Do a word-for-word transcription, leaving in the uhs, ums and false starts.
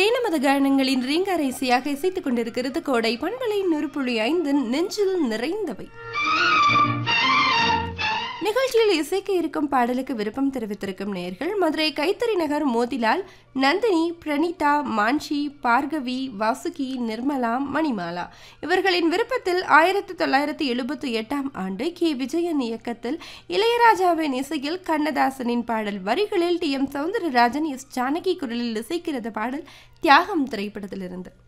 நமது கானங்களின் ரீங்கார இசையாக இசைத்துக் கொண்டிருக்கிறது கோடை பண்பலை நூறு புள்ளி ஐந்து நெஞ்சில் நிறைந்தவை. நிகழ்ச்சியில் இசைக்க இருக்கும் பாடலுக்கு விருப்பம் தெரிவித்திருக்கும் நேயர்கள் மதுரை கைத்தறி நகர் மோதிலால், நந்தினி, பிரணீதா, மான்ஷி, பார்கவி, வாசுகி, நிர்மலா, மணிமாலா. இவர்களின் விருப்பத்தில் ஆயிரத்தி தொள்ளாயிரத்தி எழுபத்தி எட்டாம் ஆண்டு கே விஜயன் இயக்கத்தில் இளையராஜாவின் இசையில் கண்ணதாசனின் பாடல் வரிகளில் D M Soundararajan, S Janaki குரலில் இசைக்கிறது பாடல் தியாகம் திரைப்படத்திலிருந்து.